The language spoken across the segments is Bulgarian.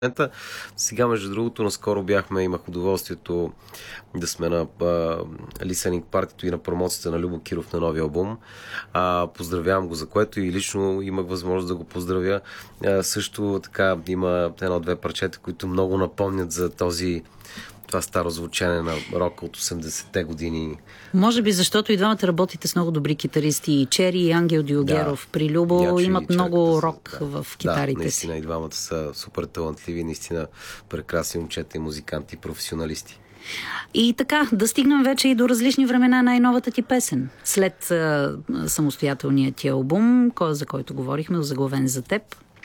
момента. Сега, между другото, наскоро имах удоволствието да сме на listening партито и на промоцията на Любо Киров на новия албум. Поздравявам го за което и лично имах възможност да го поздравя. Също така има едно-две парчета, които много напомнят за това старо звучане на рока от 80-те години. Може би защото и двамата работите с много добри китаристи. И Чери, и Ангел Дюгеров. При Любо имат много рок в китарите си. Наистина и двамата са супер талантливи, наистина прекрасни момчета и музиканти, професионалисти. И така, да стигнем вече и до различни времена най-новата ти песен. След самостоятелният ти албум, за който говорихме, заглавен за теб.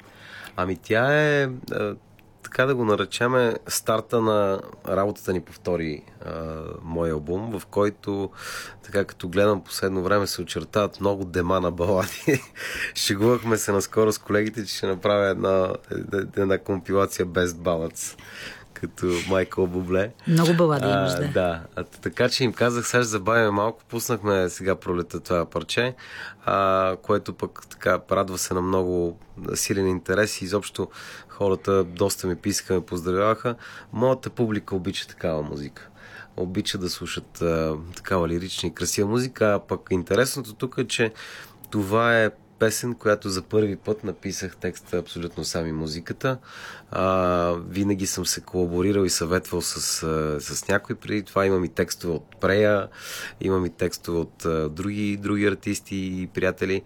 Тя е... така да го наречем, старта на работата ни по втори мой албум, в който, така като гледам последно време, се очертават много дема на балади. Шегувахме се наскоро с колегите, че ще направя една компилация Best Ballads, като Майкъл Бубле. Много балади имаш, да. Така че им казах, сега ще забавим малко, пуснахме сега пролета това парче, което пък така радва се на много силен интерес и изобщо хората доста ми писаха, ме поздравяваха. Моята публика обича такава музика. Обича да слушат такава лирична и красива музика, а пък интересното тук е, че това е песен, която за първи път написах текста абсолютно сам и музиката. Винаги съм се колаборирал и съветвал с някой. Преди това имам и текстове от Прея, имам и текстове от други артисти и приятели.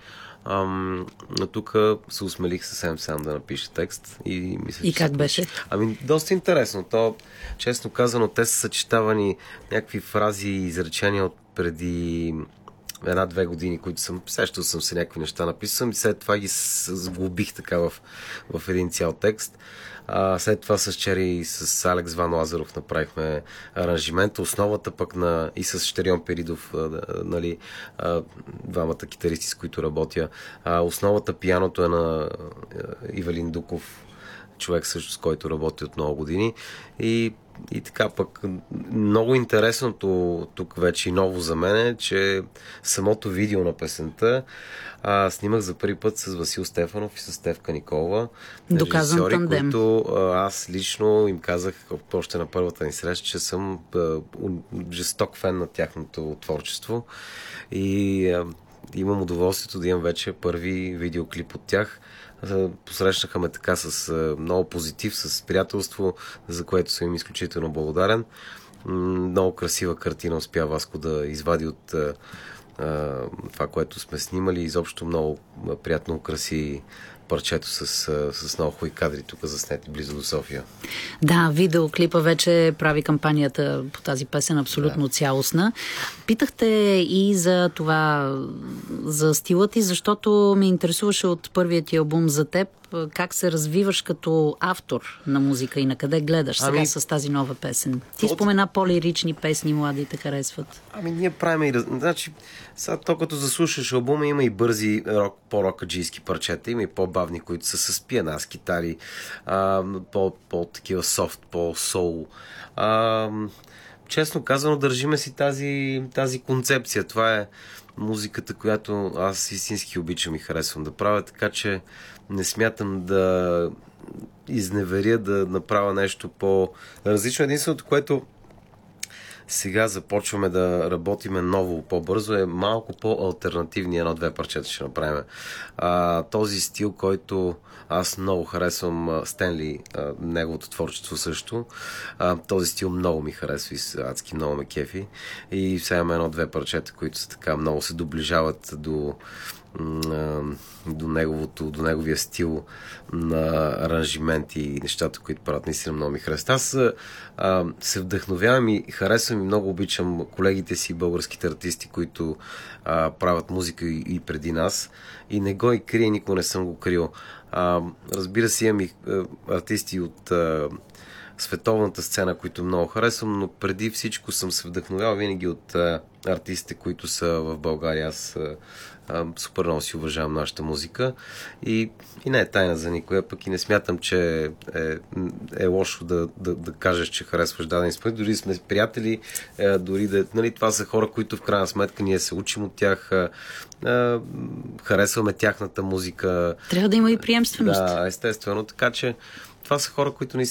Но тук се усмелих съвсем сам да напиша текст. И мисля, и как беше? Доста интересно. Честно казано, те са съчетавани някакви фрази и изречения от преди 1-2 години, които сещал съм се някакви неща написам и след това ги сглобих така в един цял текст. След това с Чери и с Алекс Ван Лазаров направихме аранжимента, основата пък и с Щерион Перидов, двамата китаристи, с които работя. Основата пианото е на Ивелин Дуков, човек също, с който работи от много години. И така пък много интересното тук вече и ново за мен е, че самото видео на песента снимах за първи път с Васил Стефанов и с Стефка Николова. Доказан тандем. Които аз лично им казах още на първата ни среща, че съм жесток фен на тяхното творчество и имам удоволствието да имам вече първи видеоклип от тях. Посрещнаха ме така с много позитив, с приятелство, за което съм им изключително благодарен. Много красива картина успя Васко да извади от това, което сме снимали. Изобщо много приятно украси парчето с много хубави кадри тук заснети близо до София. Да, видеоклипа вече прави кампанията по тази песен абсолютно цялостна. Питахте и за това, за стила ти, защото ме интересуваше от първият ти албум за теб, как се развиваш като автор на музика и на къде гледаш сега с тази нова песен. Ти спомена по-лирични песни, младите харесват. Ние правим и... Значи, сега то като заслушаш албума, има и бързи по-рокаджийски парчета, има и по-бавни, които са с пиана, с китари, по-такива софт, по-соул. Честно казано, държиме си тази концепция. Това е музиката, която аз истински обичам и харесвам да правя, така че не смятам да изневеря да направя нещо по-различно. Единственото, което сега започваме да работиме ново, по-бързо, е малко по-алтернативни едно-две парчета ще направим. Този стил, който аз много харесвам, Стенли, неговото творчество също. Този стил много ми харесва и адски много ме кефи. И сега имаме едно-две парчета, които са така много се доближават до неговия стил на аранжименти и нещата, които правят наистина много ми харесват. Аз се вдъхновявам и харесвам и много обичам колегите си, българските артисти, които правят музика и преди нас. И не го и крия, никога не съм го крил. Разбира се, имам и артисти от световната сцена, които много харесвам, но преди всичко съм се вдъхновял винаги от артистите, които са в България. Аз супер много си уважавам нашата музика и не е тайна за никоя, пък и не смятам, че е лошо да кажеш, че харесваш даден изпълнител. Дори сме приятели, дори това са хора, които в крайна сметка ние се учим от тях, харесваме тяхната музика. Трябва да има и приемственост. Да, естествено, така че това са хора, които